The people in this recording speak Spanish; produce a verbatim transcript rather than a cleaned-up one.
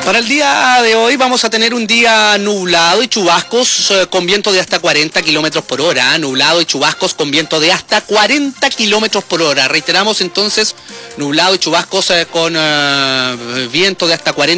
Para el día de hoy vamos a tener un día nublado y chubascos eh, con viento de hasta cuarenta kilómetros por hora. Nublado y chubascos con viento de hasta cuarenta kilómetros por hora. Reiteramos entonces, nublado y chubascos eh, con eh, viento de hasta cuarenta